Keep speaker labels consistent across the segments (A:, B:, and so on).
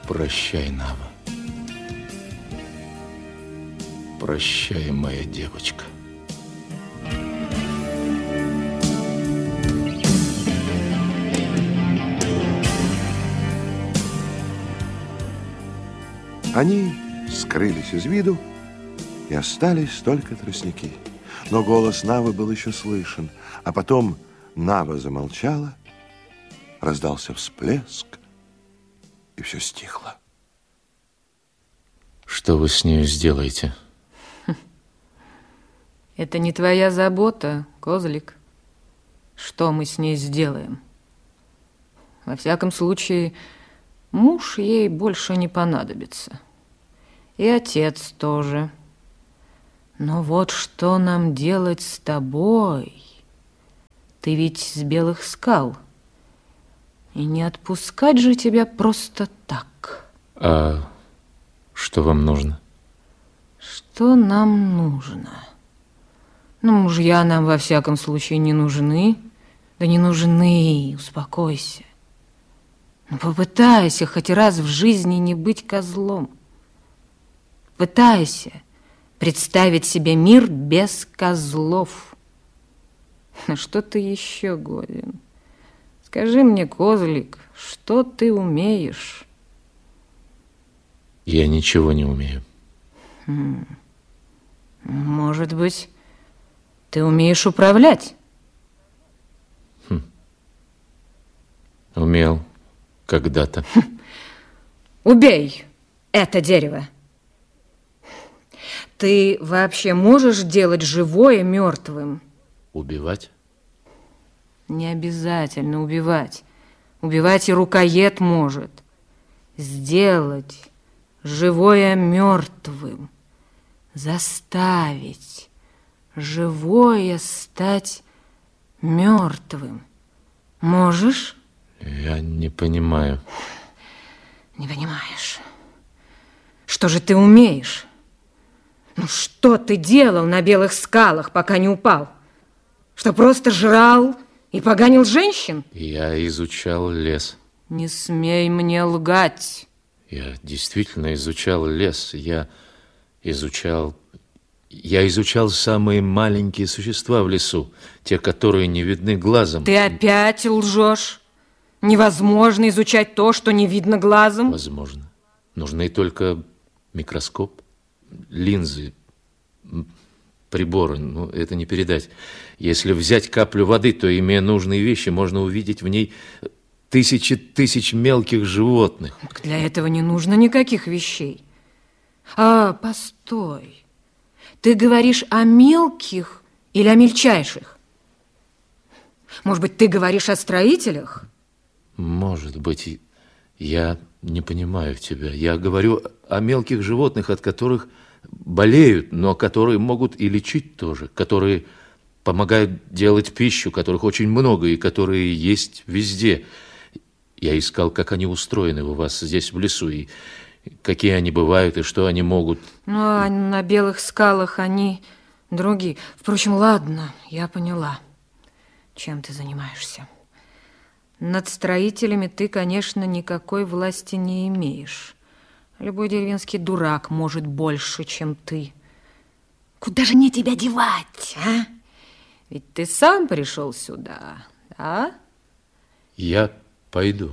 A: Прощай, Нава. Прощай, моя девочка.
B: Они скрылись из виду, и остались только тростники. Но голос Навы был еще слышен, а потом Нава замолчала, раздался всплеск, и все стихло.
A: Что вы с нею сделаете?
C: Это не твоя забота, козлик. Что мы с ней сделаем? Во всяком случае, муж ей больше не понадобится. И отец тоже. Но вот что нам делать с тобой? Ты ведь с Белых скал. И не отпускать же тебя просто так.
A: А что вам нужно?
C: Что нам нужно? Ну, мужья нам во всяком случае не нужны. Да не нужны, успокойся. Ну, попытайся хоть раз в жизни не быть козлом. Пытайся представить себе мир без козлов. На что ты еще годен? Скажи мне, козлик, что ты умеешь?
A: Я ничего не умею.
C: Может быть, ты умеешь управлять?
A: Умел когда-то.
C: Убей это дерево. Ты вообще можешь делать живое мертвым?
A: Убивать?
C: Не обязательно убивать. Убивать и рукоед может. Сделать живое мертвым. Заставить живое стать мертвым. Можешь?
A: Я не понимаю.
C: Не понимаешь. Что же ты умеешь? Ну, что ты делал на Белых скалах, пока не упал? Что, просто жрал и поганил женщин?
A: Я изучал лес.
C: Не смей мне лгать.
A: Я действительно изучал лес. Я изучал самые маленькие существа в лесу, те, которые не видны глазом.
C: Ты опять лжешь. Невозможно изучать то, что не видно глазом.
A: Возможно. Нужны только микроскоп, линзы, приборы. Ну, это не передать. Если взять каплю воды, то, имея нужные вещи, можно увидеть в ней тысячи тысяч мелких животных.
C: Для этого не нужно никаких вещей. А, постой. Ты говоришь о мелких или о мельчайших? Может быть, ты говоришь о строителях?
A: Может быть, я не понимаю тебя. Я говорю о мелких животных, от которых болеют, но которые могут и лечить тоже, которые помогают делать пищу, которых очень много и которые есть везде. Я искал, как они устроены у вас здесь в лесу, и какие они бывают, и что они могут.
C: Ну, а на Белых скалах они другие. Впрочем, ладно, я поняла, чем ты занимаешься. Над строителями ты, конечно, никакой власти не имеешь. Любой деревенский дурак может больше, чем ты. Куда же мне тебя девать, а? Ведь ты сам пришел сюда, да?
A: Я пойду.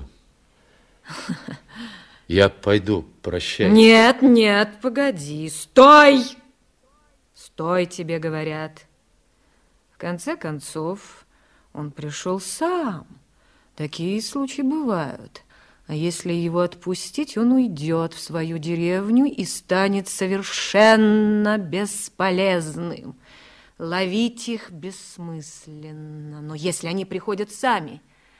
A: Я пойду, прощай.
C: Нет, нет, погоди, стой! Стой, тебе говорят. В конце концов, он пришел сам. Такие случаи бывают. А если его отпустить, он уйдет в свою деревню и станет совершенно бесполезным. Ловить их бессмысленно. Но если они приходят сами...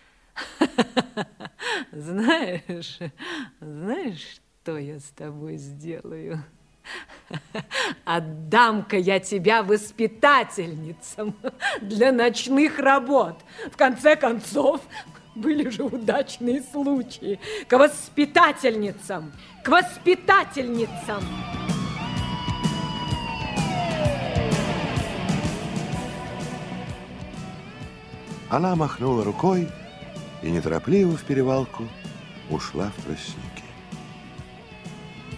C: Знаешь, что я с тобой сделаю? Отдам-ка я тебя воспитательницам для ночных работ. В конце концов, были же удачные случаи. К воспитательницам! К воспитательницам!
B: Она махнула рукой и неторопливо в перевалку ушла в тростники.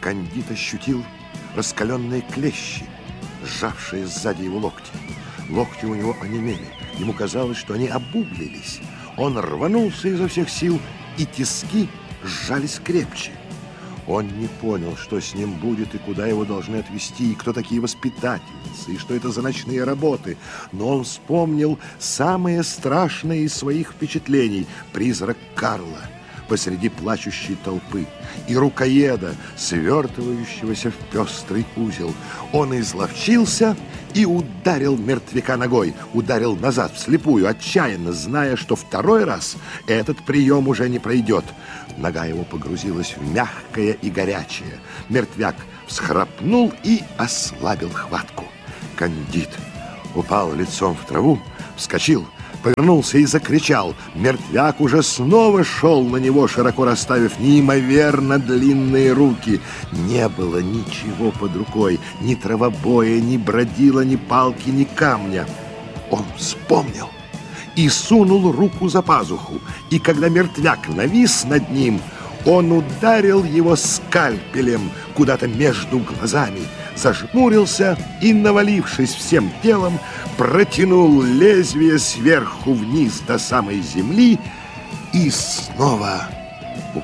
B: Кандид ощутил раскаленные клещи, сжавшие сзади его локти. Локти у него онемели. Ему казалось, что они обуглились. Он рванулся изо всех сил, и тиски сжались крепче. Он не понял, что с ним будет и куда его должны отвезти, и кто такие воспитательницы, и что это за ночные работы. Но он вспомнил самое страшное из своих впечатлений – призрак Карла посреди плачущей толпы и рукоеда, свертывающегося в пестрый узел. Он изловчился и ударил мертвяка ногой, ударил назад вслепую, отчаянно, зная, что второй раз этот прием уже не пройдет. Нога его погрузилась в мягкое и горячее. Мертвяк всхрапнул и ослабил хватку. Кандид упал лицом в траву, вскочил, повернулся и закричал. Мертвяк уже снова шел на него, широко расставив неимоверно длинные руки. Не было ничего под рукой, ни травобоя, ни бродила, ни палки, ни камня. Он вспомнил и сунул руку за пазуху. И когда мертвяк навис над ним, он ударил его скальпелем куда-то между глазами, зажмурился и, навалившись всем телом, протянул лезвие сверху вниз до самой земли и снова